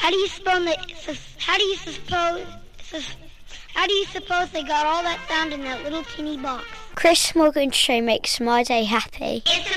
How do you suppose they got all that sound in that little teeny box? Chris Morgan's show makes my day happy. It's